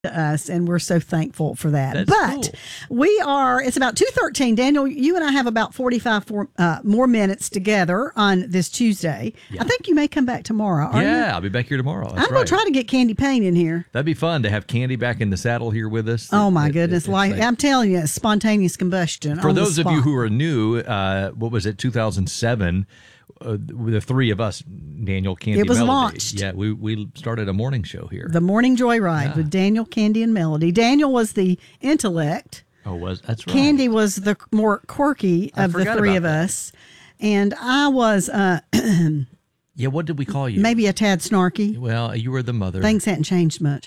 us, and we're so thankful for that. That's but cool. it's about 2:13. Daniel, you and I have about 45 more minutes together on this Tuesday. Yeah. I think you may come back tomorrow. Yeah, I'll be back here tomorrow. That's I'm going to try to get Candy Payne in here. That'd be fun to have Candy back in the saddle here with us. Oh my goodness. Like, I'm telling you, it's spontaneous combustion. for on the those of you spot. who are new, what was it, 2007? The three of us, Daniel, Candy, It was Melody. launched. Yeah, we started a morning show here. The Morning Joyride with Daniel, Candy, and Melody. Daniel was the intellect. That's right. Candy was the more quirky I of the forgot three about of that. us. And I was Yeah, what did we call you? maybe a tad snarky. Well, you were the mother. Things hadn't changed much.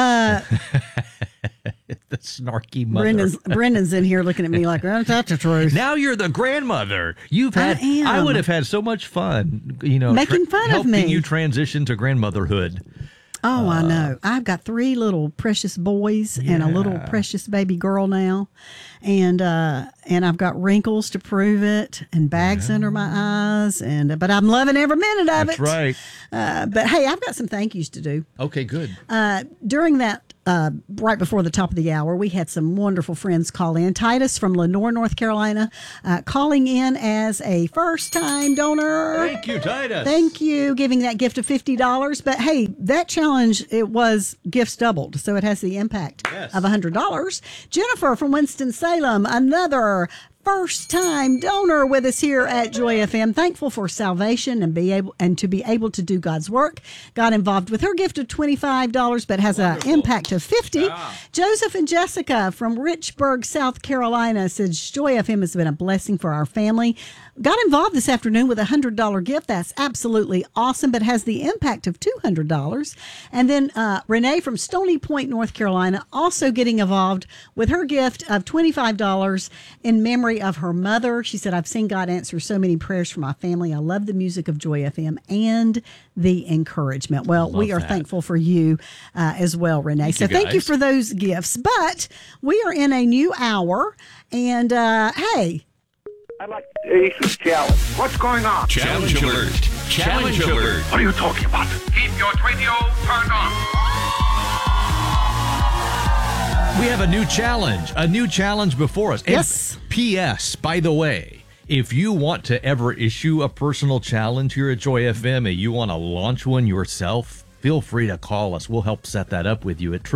The snarky mother. Brendan's in here looking at me like, that's the truth. Now you're the grandmother. I am. I would have had so much fun, Making fun of helping me. you transition to grandmotherhood. Oh, I know. I've got 3 little precious boys and a little precious baby girl now. And I've got wrinkles to prove it and bags under my eyes. But I'm loving every minute of That's it. right. But hey, I've got some thank yous to do. Okay, good. During that, right before the top of the hour, we had some wonderful friends call in. Titus from Lenore, North Carolina, calling in as a first-time donor. Thank you, Titus. Thank you, giving that gift of $50. But hey, that challenge, it was gifts doubled, so it has the impact of $100. Jennifer from Winston-Salem, another first-time donor with us here at Joy FM. Thankful for salvation and to be able to do God's work. Got involved with her gift of $25, but has an impact of $50. Yeah. Joseph and Jessica from Richburg, South Carolina says Joy FM has been a blessing for our family. Got involved this afternoon with a $100 gift. That's absolutely awesome, but has the impact of $200. And then Renee from Stony Point, North Carolina, also getting involved with her gift of $25 in memory of her mother. She said, I've seen God answer so many prayers for my family. I love the music of Joy FM and the encouragement. Well, we are thankful for you as well, Renee. Thank you for those gifts. But we are in a new hour, and hey, I'd like to issue a challenge. What's going on? Challenge alert. Challenge alert. What are you talking about? Keep your radio turned on. We have a new challenge before us. Yes. And P.S., by the way, if you want to ever issue a personal challenge here at Joy FM and you want to launch one yourself, feel free to call us. We'll help set that up with you at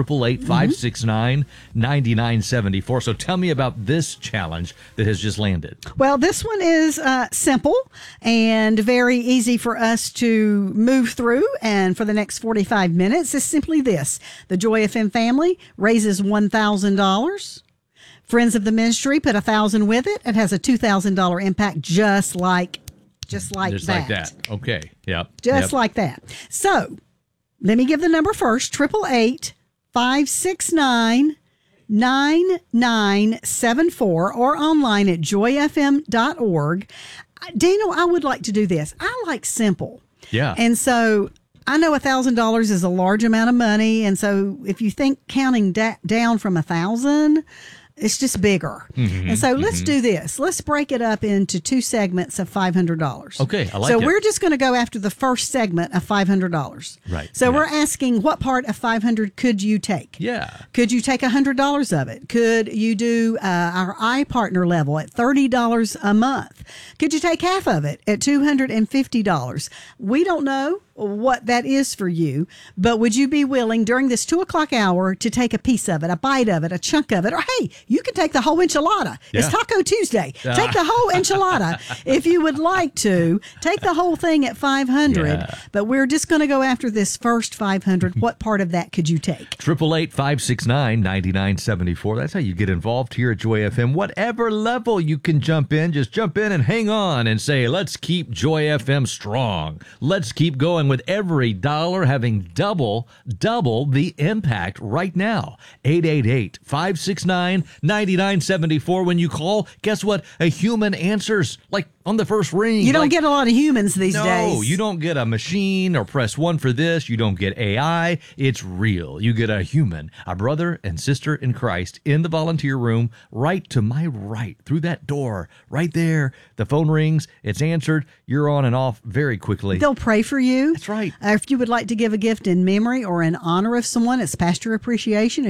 888-569-9974. So tell me about this challenge that has just landed. Well, this one is simple and very easy for us to move through. And for the next 45 minutes, it's simply this. The Joy FM family raises $1,000. Friends of the ministry put $1,000 with it. It has a $2,000 impact just like that. Okay. Yep. Just like that. So let me give the number first, 888-569-9974 or online at joyfm.org. Daniel, I would like to do this. I like simple. Yeah. And so I know $1,000 is a large amount of money. And so if you think counting down from 1,000, it's just bigger. And so let's do this. Let's break it up into 2 segments of $500. Okay, I like so it. we're just going to go after the first segment of $500. Right. So Yeah. we're asking, what part of $500 could you take? Yeah. Could you take $100 of it? Could you do our iPartner level at $30 a month? Could you take half of it at $250? We don't know what that is for you, but would you be willing during this 2:00 hour to take a piece of it, a bite of it, a chunk of it, or hey, you can take the whole enchilada. It's Yeah. Taco Tuesday. Take the whole enchilada if you would like to. Take the whole thing at $500, Yeah. but we're just going to go after this first $500. What part of that could you take? 888-569-9974. That's how you get involved here at Joy FM. Whatever level you can jump in, just jump in and hang on and say, let's keep Joy FM strong. Let's keep going with every dollar having double the impact right now. 888-569-9974. $99.74 when you call. Guess what? A human answers, like on the first ring. You don't Like, get a lot of humans these days. no, you don't get a machine or press 1 for this. You don't get AI. It's real. You get a human, a brother and sister in Christ in the volunteer room, right to my right, through that door, right there. The phone rings. It's answered. You're on and off very quickly. They'll pray for you. That's right. If you would like to give a gift in memory or in honor of someone, it's Pastor Appreciation.